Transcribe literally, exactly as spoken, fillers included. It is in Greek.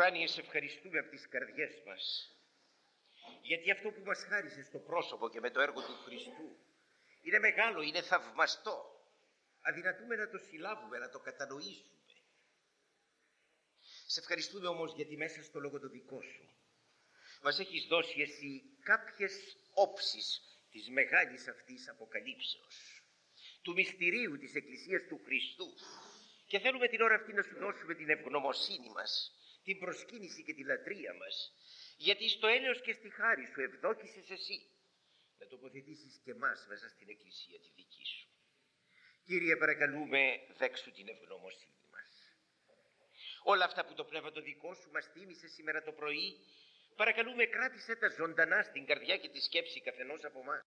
ουράνιε, σε ευχαριστούμε από τις καρδιές μας, γιατί αυτό που μας χάρισε στο πρόσωπο και με το έργο του Χριστού είναι μεγάλο, είναι θαυμαστό. Αδυνατούμε να το συλλάβουμε, να το κατανοήσουμε. Σε ευχαριστούμε όμως γιατί μέσα στο λόγο το δικό σου μας έχεις δώσει εσύ κάποιες όψεις της μεγάλης αυτής αποκαλύψεως, του μυστηρίου της Εκκλησίας του Χριστού, και θέλουμε την ώρα αυτή να σου δώσουμε την ευγνωμοσύνη μας, την προσκύνηση και τη λατρεία μας, γιατί στο έλεος και στη χάρη σου ευδόκησες εσύ να τοποθετήσεις και εμάς μέσα στην Εκκλησία τη δική σου. Κύριε, παρακαλούμε, δέξου την ευγνωμοσύνη μας. Όλα αυτά που το πνεύμα το δικό σου μας θύμισε σήμερα το πρωί, παρακαλούμε, κράτησε τα ζωντανά στην καρδιά και τη σκέψη καθενός από εμάς.